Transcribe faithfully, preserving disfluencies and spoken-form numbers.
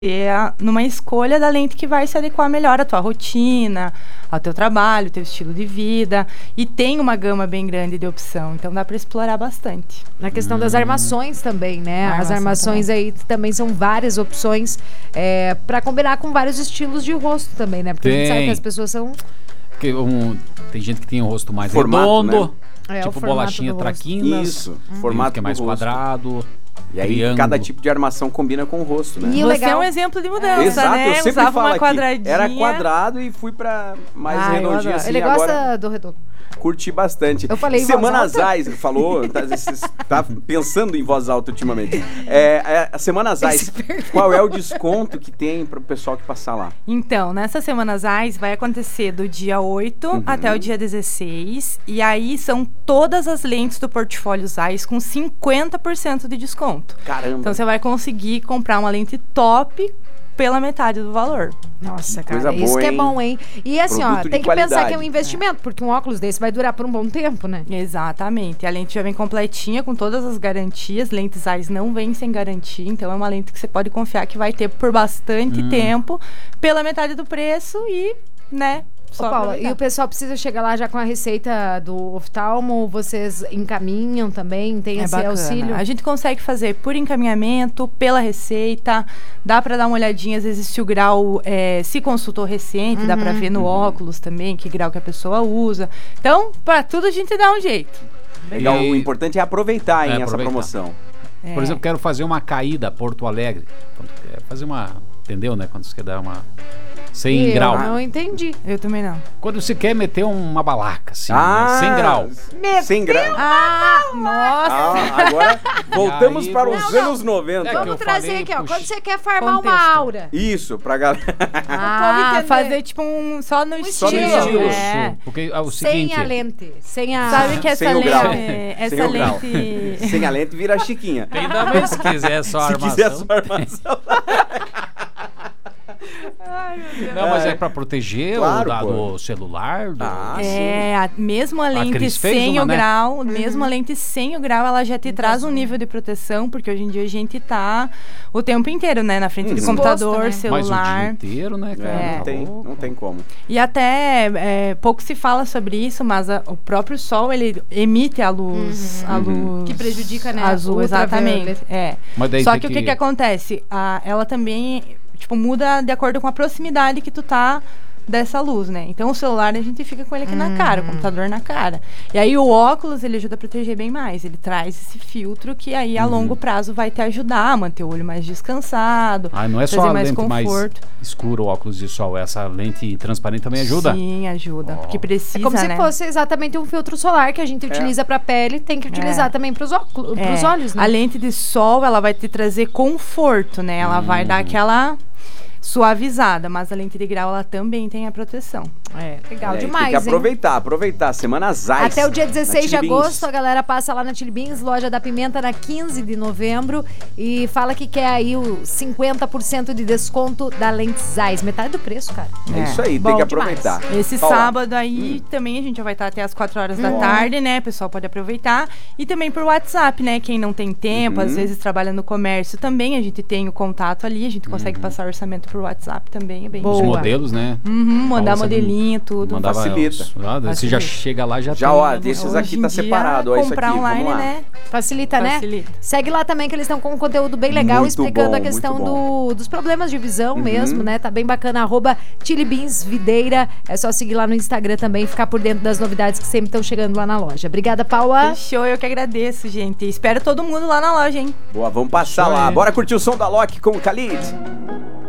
É numa escolha da lente que vai se adequar melhor à tua rotina, ao teu trabalho, ao teu estilo de vida. E tem uma gama bem grande de opção, então dá para explorar bastante. Na questão hum. das armações também, né? A As armações também. aí também são várias opções é, para combinar com vários estilos de rosto também, né? Porque tem. a gente sabe que as pessoas são... Porque um, tem gente que tem um rosto mais formato, redondo, né? é, tipo bolachinha traquinas. Isso, hum. formato que é mais quadrado. E aí triângulo. Cada tipo de armação combina com o rosto, né? E Você legal. é um exemplo de mudança, Exato, né? eu sempre Usava falo uma aqui, quadradinha. era quadrado e fui pra mais ah, redondinho assim. Ele agora... gosta do redondo. Curti bastante. Eu falei Semanas Ais, falou, tá, tá pensando em voz alta ultimamente. É, é, Semanas Ais, qual é o desconto que tem pro pessoal que passar lá? Então, nessas Semanas Ais vai acontecer do dia oito uhum. até o dia dezesseis. E aí são todas as lentes do portfólio Zeiss com cinquenta por cento de desconto. Caramba! Então você vai conseguir comprar uma lente top pela metade do valor. Nossa, cara, coisa isso boa, que é bom, hein? E assim, Produto ó, de tem que qualidade. pensar que é um investimento, é. porque um óculos desse vai durar por um bom tempo, né? Exatamente. A lente já vem completinha, com todas as garantias. Lentes Zeiss não vem sem garantia, então é uma lente que você pode confiar que vai ter por bastante hum. tempo, pela metade do preço e, né... Ô, Paula, e o pessoal precisa chegar lá já com a receita do oftalmo? Vocês encaminham também? Tem é esse bacana. auxílio? A gente consegue fazer por encaminhamento, pela receita. Dá pra dar uma olhadinha, às vezes, se o grau é, se consultou recente. Uhum. Dá pra ver no uhum. óculos também, que grau que a pessoa usa. Então, pra tudo a gente dá um jeito. Legal, e... o importante é aproveitar, hein, é, essa aproveitar. promoção. É. Por exemplo, quero fazer uma caída Porto Alegre. Fazer uma... Entendeu, né? Quando você quer dar uma... cem eu graus. Eu não entendi. Eu também não. Quando você quer meter uma balaca, assim, ah, né? cem graus. cem graus. Ah, nossa. Ah, agora voltamos aí, para não, os não. anos noventa. É Vamos trazer falei, aqui, ó. Puxa. Quando você quer farmar Contexto. uma aura. Isso, pra galera. Ah, fazer tipo um... Só no um estilo. Só no estilo. É. Porque é o sem seguinte... a lente. Sem a... Sabe que essa sem lente... O grau. Essa sem lente... O sem a lente vira a Chiquinha. Ainda mais se quiser só se armação. Se quiser só armação. Ai, meu Deus. Não, mas é pra proteger claro, o da, do celular. Do... Ah, é, a, mesmo a lente a sem uma, o né? grau, Uhum. mesmo a lente sem o grau, ela já te Muito traz um azul. nível de proteção, porque hoje em dia a gente tá o tempo inteiro, né, na frente Uhum. do computador, Exposto, né? Mas o dia celular. inteiro, né, cara? É, não, É. tem, não tem como. E até é, pouco se fala sobre isso, mas a, o próprio sol, ele emite a luz, Uhum. a luz Que prejudica, né? azul, exatamente. É. Mas daí Só tem que, que o que que acontece? A, ela também, tipo, muda de acordo com a proximidade que tu tá dessa luz, né? Então o celular a gente fica com ele aqui Uhum. na cara, o computador na cara. E aí o óculos, ele ajuda a proteger bem mais. Ele traz esse filtro que aí a Uhum. longo prazo vai te ajudar a manter o olho mais descansado, Ah, não é trazer só a mais lente mais conforto. escura, o óculos de sol. Essa lente transparente também ajuda? Sim, ajuda. Oh. Porque precisa, É como se né? fosse exatamente um filtro solar que a gente utiliza pra pele, tem que utilizar É. também pros, óculos, É, pros olhos, né? A lente de sol, ela vai te trazer conforto, né? Ela Hum. vai dar aquela suavizada, mas a lente de grau, ela também tem a proteção. É, legal É, demais, tem que hein? aproveitar, aproveitar. Semana Zeiss. Até o dia dezesseis de Chili Beans. agosto, a galera passa lá na Chili Beans, loja da Pimenta, na quinze de novembro, e fala que quer aí o cinquenta por cento de desconto da lente Zeiss. Metade do preço, cara. É isso aí, Bom tem que demais. aproveitar. Esse Paula. sábado aí também a gente já vai estar até as quatro horas da Hum. tarde, né? O pessoal pode aproveitar. E também por WhatsApp, né? Quem não tem tempo, Uhum. às vezes trabalha no comércio também, a gente tem o contato ali, a gente consegue passar orçamento por WhatsApp também, é bem Boa. Os legal. modelos, né? Uhum, mandar Paula, você modelinho, tudo. Mandava Facilita. os- ah, você Facilita. já chega lá, já Já, tem. ó, desses aqui Hoje em tá dia, separado. Ó, isso aqui, comprar online, vamos lá. né? Facilita, Facilita. né? Segue lá também que eles estão com um conteúdo bem legal, Muito explicando bom, a questão muito bom. do, dos problemas de visão Uhum. mesmo, né? Tá bem bacana, arroba Chili Beans Videira. É só seguir lá no Instagram também, ficar por dentro das novidades que sempre estão chegando lá na loja. Obrigada, Paula. Fechou, eu que agradeço, gente. Espero todo mundo lá na loja, hein? Boa, vamos passar Isso lá. aí. Bora curtir o som da Loki com o Khalid.